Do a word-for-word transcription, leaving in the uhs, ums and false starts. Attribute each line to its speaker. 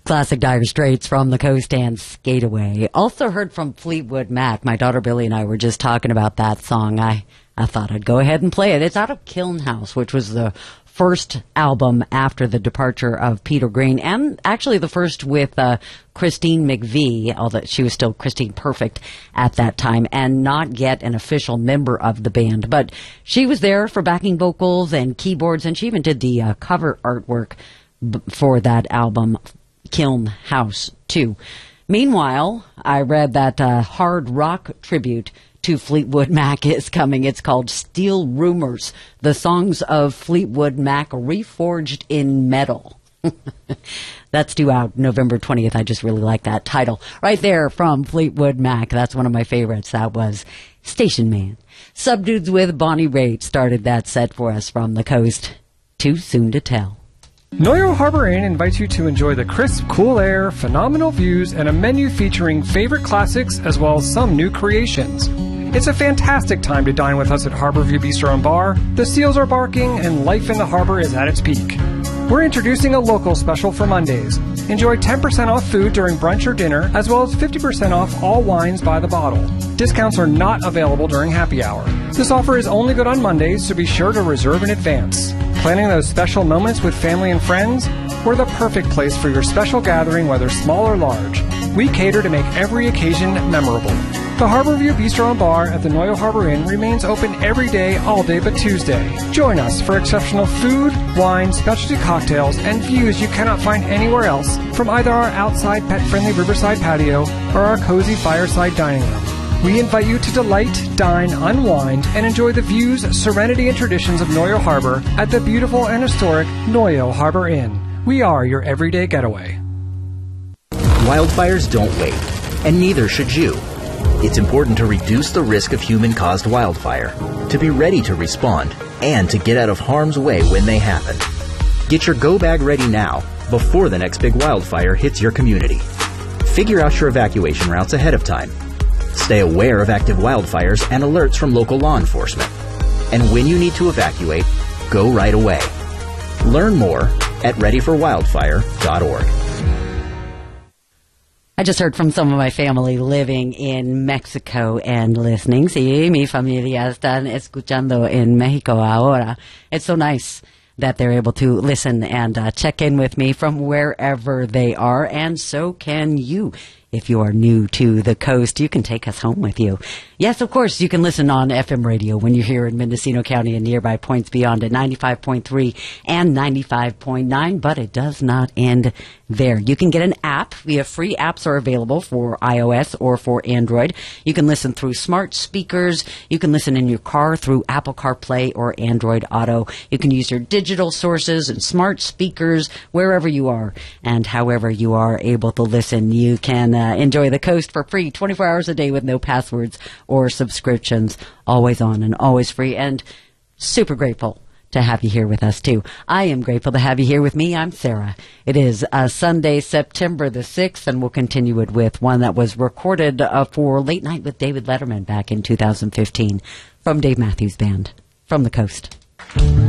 Speaker 1: Classic Dire Straits from the Coast and Skate Away. Also heard from Fleetwood Mac. My daughter Billy and I were just talking about that song. I, I thought I'd go ahead and play it. It's out of Kiln House, which was the first album after the departure of Peter Green, and actually the first with uh, Christine McVie, although she was still Christine Perfect at that time, and not yet an official member of the band. But she was there for backing vocals and keyboards, and she even did the uh, cover artwork b- for that album, Kiln House, too. Meanwhile, I read that uh, hard rock tribute to Fleetwood Mac is coming. It's called Steel Rumors, the songs of Fleetwood Mac reforged in metal. That's due out November twentieth. I just really like that title. Right there from Fleetwood Mac. That's one of my favorites. That was Station Man. Subdudes with Bonnie Raitt started that set for us from the coast. Too soon to tell.
Speaker 2: Noyo Harbor Inn invites you to enjoy the crisp, cool air, phenomenal views, and a menu featuring favorite classics as well as some new creations. It's a fantastic time to dine with us at Harborview Bistro and Bar. The seals are barking and life in the harbor is at its peak. We're introducing a local special for Mondays. Enjoy ten percent off food during brunch or dinner, as well as fifty percent off all wines by the bottle. Discounts are not available during happy hour. This offer is only good on Mondays, so be sure to reserve in advance. Planning those special moments with family and friends? We're the perfect place for your special gathering, whether small or large. We cater to make every occasion memorable. The Harborview Bistro and Bar at the Noyo Harbor Inn remains open every day, all day but Tuesday. Join us for exceptional food, wine, specialty cocktails, and views you cannot find anywhere else from either our outside pet-friendly riverside patio or our cozy fireside dining room. We invite you to delight, dine, unwind, and enjoy the views, serenity, and traditions of Noyo Harbor at the beautiful and historic Noyo Harbor Inn. We are your everyday getaway.
Speaker 3: Wildfires don't wait, and neither should you. It's important to reduce the risk of human-caused wildfire, to be ready to respond, and to get out of harm's way when they happen. Get your go bag ready now, before the next big wildfire hits your community. Figure out your evacuation routes ahead of time. Stay aware of active wildfires and alerts from local law enforcement. And when you need to evacuate, go right away. Learn more at ready for wildfire dot org.
Speaker 1: I just heard from some of my family living in Mexico and listening. Sí, mi familia están escuchando en Mexico ahora. It's so nice that they're able to listen and uh, check in with me from wherever they are, and so can you. If you are new to the coast, you can take us home with you. Yes, of course, you can listen on F M radio when you're here in Mendocino County and nearby points beyond at ninety-five point three and ninety-five point nine, but it does not end there. You can get an app. We have free apps are available for iOS or for Android. You can listen through smart speakers. You can listen in your car through Apple CarPlay or Android Auto. You can use your digital sources and smart speakers wherever you are and however you are able to listen. You can uh, enjoy the coast for free twenty-four hours a day with no passwords or subscriptions, always on and always free, and super grateful to have you here with us, too. I am grateful to have you here with me. I'm Sarah. It is uh, Sunday, September the sixth, and we'll continue it with one that was recorded uh, for Late Night with David Letterman back in two thousand fifteen from Dave Matthews Band, from the coast.